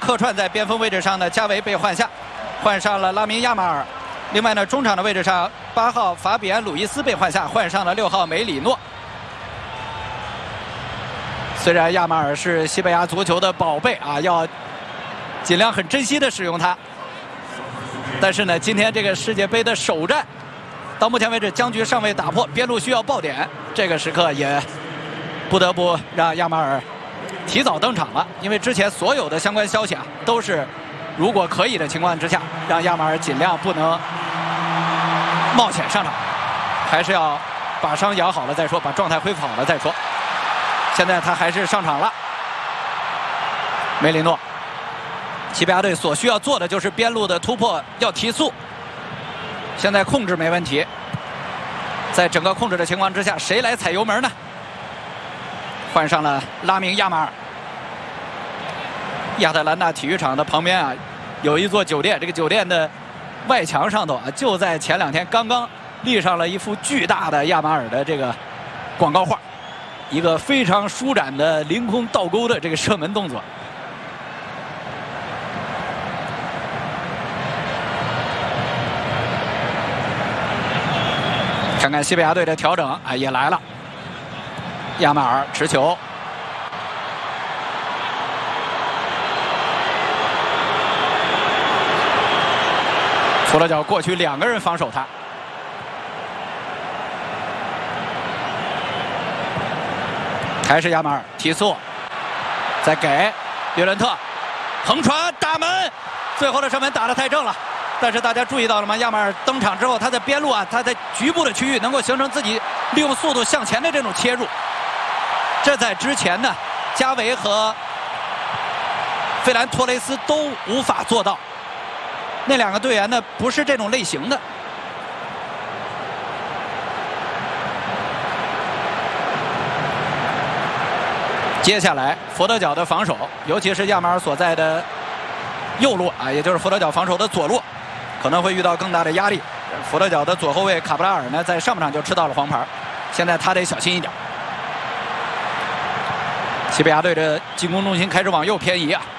客串在边锋位置上的加维被换下，换上了拉明亚马尔。另外呢，中场的位置上8号法比安·鲁伊斯被换下，换上了6号梅里诺。虽然亚马尔是西班牙足球的宝贝啊，要尽量很珍惜的使用它，但是呢，今天这个世界杯的首战，到目前为止僵局尚未打破，边路需要爆点，这个时刻也不得不让亚马尔提早登场了，因为之前所有的相关消息啊，都是如果可以的情况之下，让亚马尔尽量不能冒险上场，还是要把伤养好了再说，把状态恢复好了再说。现在他还是上场了，梅里诺。西班牙队所需要做的就是边路的突破要提速，现在控制没问题，在整个控制的情况之下，谁来踩油门呢？换上了拉明亚马尔。亚特兰大体育场的旁边啊，有一座酒店，这个酒店的外墙上头啊，就在前2天刚刚立上了一幅巨大的亚马尔的这个广告画，一个非常舒展的凌空倒钩的这个射门动作。看看西班牙队的调整啊，也来了。亚马尔持球，佛罗角过去2个人防守他，还是亚马尔提速，再给略伦特横传打门，最后的射门打得太正了。但是大家注意到了吗？亚马尔登场之后，他在边路啊，他在局部的区域能够形成自己利用速度向前的这种切入，这在之前呢，加维和费兰托雷斯都无法做到。那2个队员呢，不是这种类型的。接下来佛得角的防守，尤其是亚马尔所在的右路啊，也就是佛得角防守的左路，可能会遇到更大的压力。佛得角的左后卫卡布拉尔呢，在上半场就吃到了黄牌，现在他得小心一点。西班牙队的进攻重心开始往右偏移啊。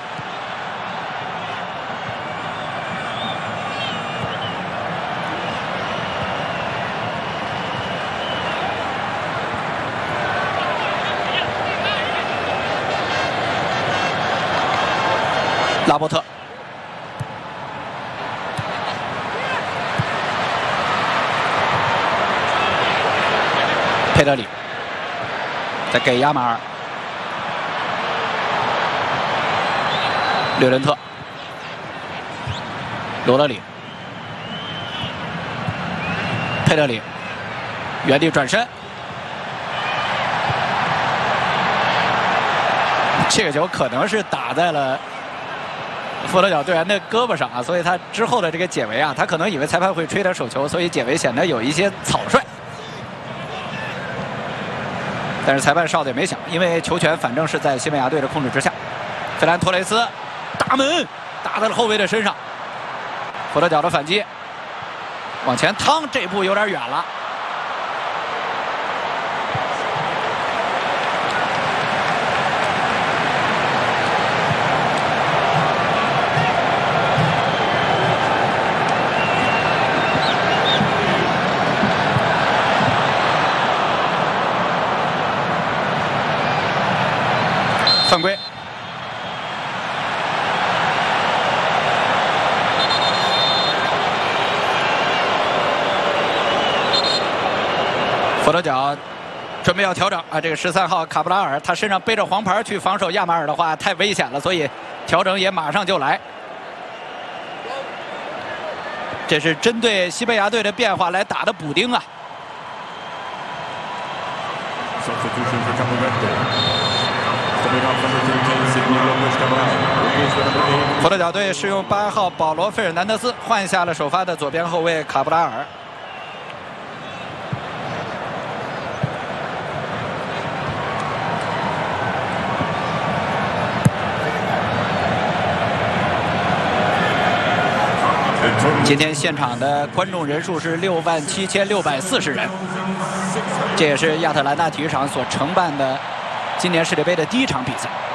拉波特，佩德里，再给亚马尔，略伦特，罗德里，佩德里，原地转身，这个球可能是打在了佛得角队员的胳膊上啊，所以他之后的这个解围啊，他可能以为裁判会吹他手球，所以解围显得有一些草率。但是裁判哨子也没响，因为球权反正是在西班牙队的控制之下。费兰托雷斯打门打在了后卫的身上，佛得角的反击，往前趟，这步有点远了。犯规，佛得角准备要调整啊！这个13号卡布拉尔，他身上背着黄牌去防守亚马尔的话，太危险了，所以调整也马上就来。这是针对西班牙队的变化来打的补丁啊！佛得角队是用8号保罗·费尔南德斯换下了首发的左边后卫卡布拉尔。今天现场的观众人数是67640人，这也是亚特兰大体育场所承办的今年世界杯的第1场比赛。